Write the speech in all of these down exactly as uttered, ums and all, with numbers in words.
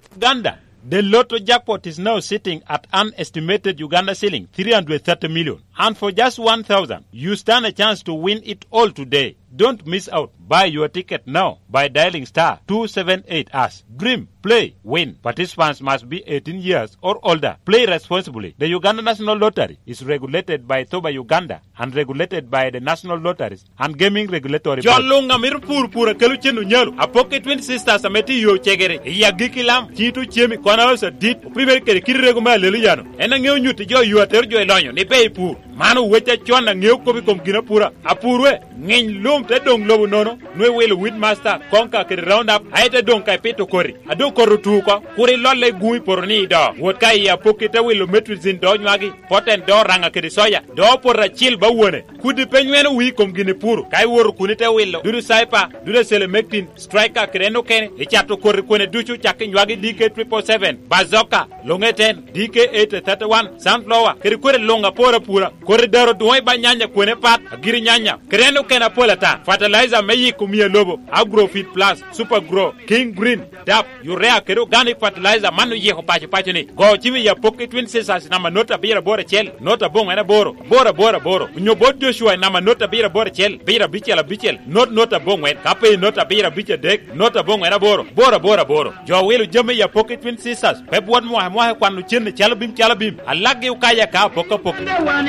Uganda. The lotto jackpot is now sitting at an estimated Uganda shilling three hundred thirty million. And for just one thousand, you stand a chance to win it all today. Don't miss out. Buy your ticket now by dialing star two seven eight hash. Dream, play, win. Participants must be eighteen years or older. Play responsibly. The Uganda National Lottery is regulated by Toba Uganda and regulated by the National Lotteries and Gaming Regulatory Board. Jolunga mirpur pura kelu chenu nyalu. A pocket twin sisters ameti yo chegere. Ya gikilam chitu chemi kwana osa dit. Primer kere kiri reguma lelu yano. Ena ngeu nyuti jo yu aterjo elonyo. Ni pei pur. Manu wecha chwana ngeu kobi kom gina pura. Apurwe ngeng lum te dong lobu nono. Nwe welu Widmaster konka kiri round up. Aite dong kai pito kori. Ado koru tuko. Kuri lole gui poroni do. Wotka ya pokita welu metrizin do nywagi. Poten do ranga kiri soya. Do porra chill ba wone. Kudi penyweni wi kom gini puru. Kai woru kunite welu. Duru saipa. Duru selemektin. Striker kireno kene. Ichato kori kone duchu chaki nywagi D K triple seven. Bazoka. Longe ten. D K eight thirty-one. Sunflower. Kiri kuri longa pora pura. Kori daro duwai ba nyanya kone pat. Agiri nyanya. Kireno kena pola ta. Fertilizer meyi kumia lobo. Agrofit Plus. Super Grow. King Green. D A P. Urea kero organic fertilizer. Manu yeho pachi pachi ni. Go chivi ya pocket twin sisters. Nama nota bira bora chel. Nota bonga na boro. Bora bora boro. Nyobo Joshua nama nota bira bora chel. Bira bichela bichel. Not nota bonga. Kape nota bira bichel dek. Nota bonga na boro. Bora bora boro. Jo welu jame ya pocket twin sisters. February mwa mwa kwa nuchene chalabim chalabim. Alagi ukaya ka poka poka.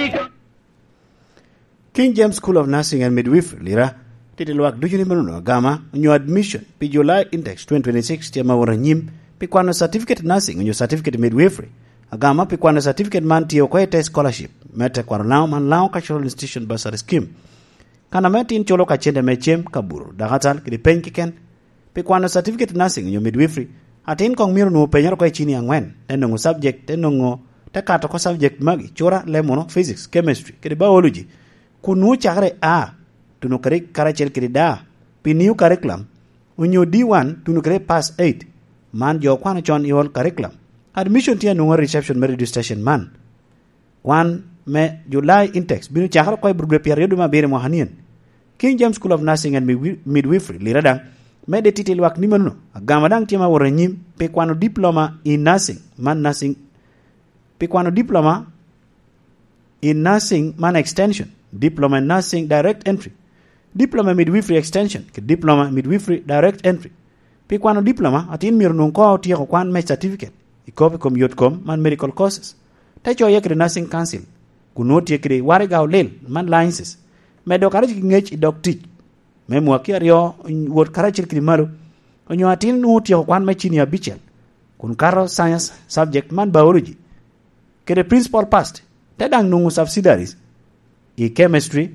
King James School of Nursing and Midwifery lira titilwak dujuni menuno gama nyo admission pi July index twenty twenty-six tiama wara nyim pi kwano certificate nursing nyo certificate midwifery agama pi kwano certificate man tiyo kwete scholarship mete kwano lao man lao cultural institution bursary scheme kana meti in cholo kachende mechem kaburu dagatal kidi pen kiken pi kwano certificate nursing nyo midwifery atin kong miru no penyar kwa chini angwen tenongo subject tenongo tekato ko subject magi chora lemono physics chemistry kidi biology kunu chakre a tunu kare karachel kiri da pi new curriculum unyo D one tunu kare pass eight man jo kwana chon iol curriculum admission tia nunga reception merit station man one me July index binu chakra koy burbe period ma bere mo hanien King James School of Nursing and Midwifery liradang me de titel wak nimanuno agamadang tia ma woranyim pe kwano diploma in nursing man nursing pe kwano diploma in nursing man extension diploma in nursing direct entry diploma midwifery extension ke diploma midwifery direct entry pi kwano diploma atin mir nun ko ti ko kwan me certificate ikope kom yotkom man medical courses ta cho yekre nursing council kunoti yekre ware gawlel man licenses me do karaji ngech doctic me mo akiario wot karaji kri malo onyo atin nuti ko kwan me chini abichel kun karo science subject man biology ke the principal past tedang nungu subsidiaries i chemistry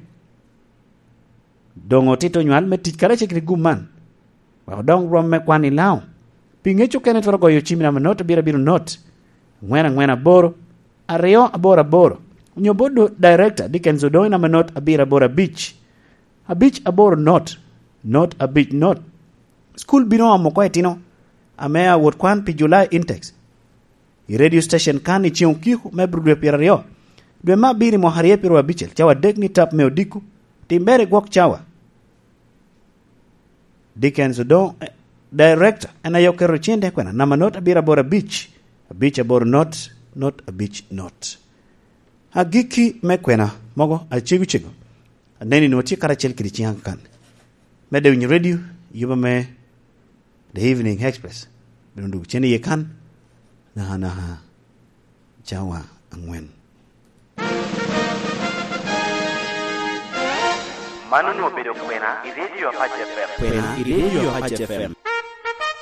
dongo tito nywal me tit kare chikri guman wa dong rom me kwani lao pinge chukene toro go yochimi na not bira bira not ngwena ngwena boro areo abora boro nyobodo director dikenzo do na not abira bora beach a beach aboro not not a beach not school bino amoko etino amea wot kwan pi July index i radio station kan i chion kihu me brugwe pirario dwe ma biri mo harie piro abichel chawa dekni tap me odiku timbere gwok chawa Dickens do eh, director ana yokero chende kwena nama not abira bora beach a beach abora not not a beach not agiki mekwena mogo achigu chigu neni no ti karachel kirichi hankan mede win radio yuba me the evening express dundu chene yekan na na chawa angwen Manu no bedo kwena, i radio Hajj F M. Kwena, i radio Hajj F M.